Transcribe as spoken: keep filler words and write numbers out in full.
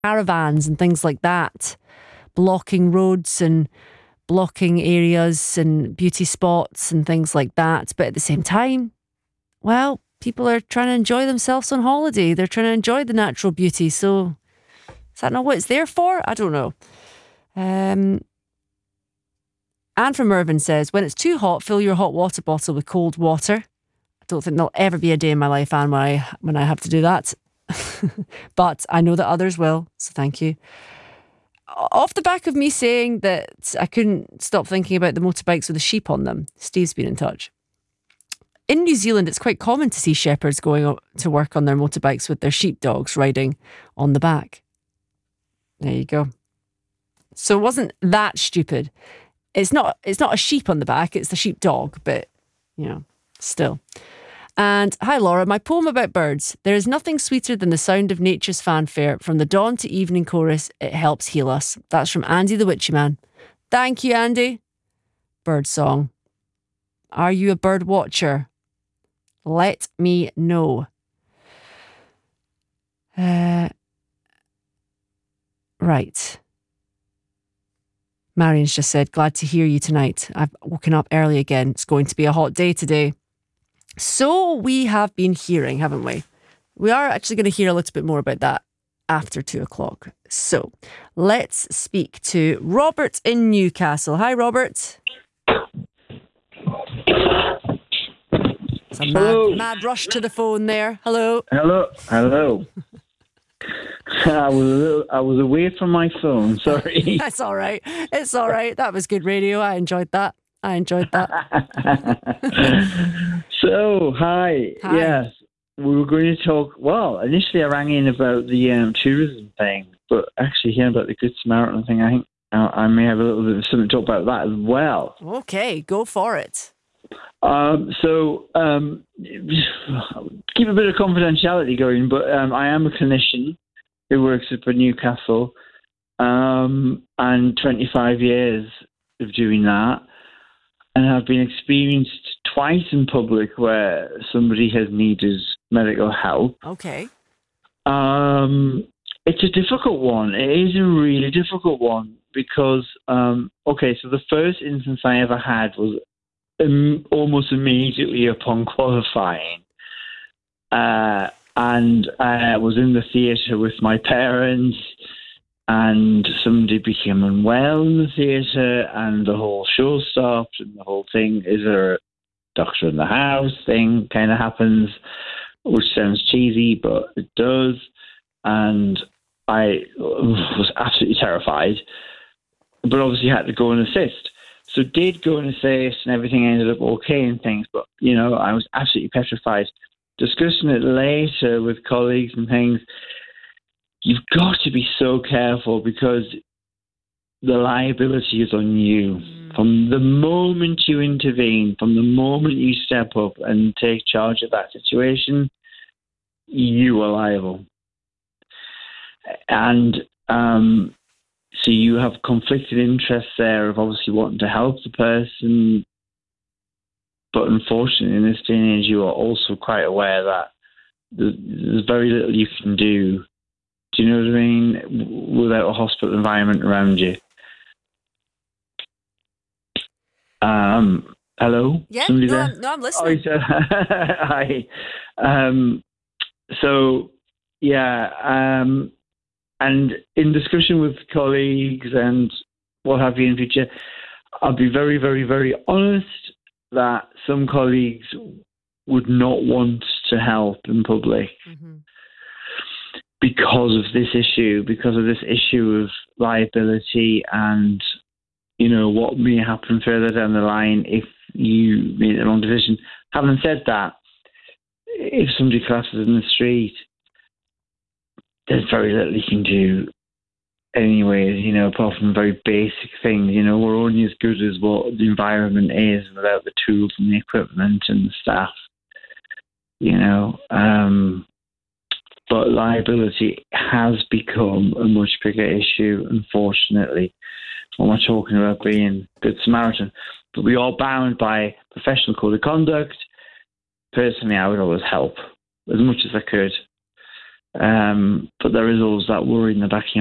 caravans and things like that, blocking roads and blocking areas and beauty spots and things like that. But at the same time, well, people are trying to enjoy themselves on holiday. They're trying to enjoy the natural beauty. So is that not what it's there for? I don't know. Um, Anne from Mervyn says, when it's too hot, fill your hot water bottle with cold water. I don't think there'll ever be a day in my life, Anne, when I, when I have to do that. But I know that others will, so thank you. Off the back of me saying that I couldn't stop thinking about the motorbikes with the sheep on them, Steve's been in touch. In New Zealand, it's quite common to see shepherds going to work on their motorbikes with their sheepdogs riding on the back. There you go. So it wasn't that stupid. It's not it's not a sheep on the back, it's the sheepdog, but, you know, still. And hi, Laura, my poem about birds. There is nothing sweeter than the sound of nature's fanfare. From the dawn to evening chorus, it helps heal us. That's from Andy the Witchy Man. Thank you, Andy. Bird song. Are you a bird watcher? Let me know. Uh, right. Marion's just said, glad to hear you tonight. I've woken up early again. It's going to be a hot day today. So we have been hearing, haven't we? We are actually going to hear a little bit more about that after two o'clock. So let's speak to Robert in Newcastle. Hi, Robert. It's a mad, mad rush to the phone there. Hello. Hello. Hello. I was a little, I was away from my phone. Sorry. That's all right. It's all right. That was good radio. I enjoyed that. I enjoyed that. So, hi. Hi. Yes, we were going to talk. Well, initially I rang in about the um, tourism thing, but actually hearing about the Good Samaritan thing, I think I, I may have a little bit of something to talk about that as well. Okay, go for it. Um, so, um, keep a bit of confidentiality going, but um, I am a clinician who works up in Newcastle, um, and twenty-five years of doing that. And I've been experienced twice in public where somebody has needed medical help. Okay. Um, it's a difficult one. It is a really difficult one because, um, okay, so the first instance I ever had was um, almost immediately upon qualifying. Uh, and I was in the theatre with my parents, and somebody became unwell in the theatre, and the whole show stopped, and the whole thing, is there a doctor in the house thing kind of happens, which sounds cheesy, but it does. And I was absolutely terrified, but obviously had to go and assist. So did go and assist, and everything ended up okay and things, but, you know, I was absolutely petrified. Discussing it later with colleagues and things, you've got to be so careful because the liability is on you. Mm. From the moment you intervene, from the moment you step up and take charge of that situation, you are liable. And um, so you have conflicted interests there of obviously wanting to help the person, but unfortunately in this day and age you are also quite aware that there's very little you can do. Do you know what I mean? Without a hospital environment around you. Um, hello? Yeah, Somebody no, there? I'm, no, I'm listening. Oh, hi. Um, so, yeah, um, and in discussion with colleagues and what have you in future, I'll be very, very, very honest that some colleagues would not want to help in public. Mm-hmm. Because of this issue, because of this issue of liability and, you know, what may happen further down the line if you made the wrong decision. Having said that, if somebody collapses in the street, there's very little you can do anyway, you know, apart from very basic things. You know, we're only as good as what the environment is without the tools and the equipment and the staff, you know. Um, But liability has become a much bigger issue, unfortunately. When we're talking about being Good Samaritan. But we are bound by professional code of conduct. Personally, I would always help as much as I could. Um, but there is always that worry in the back of your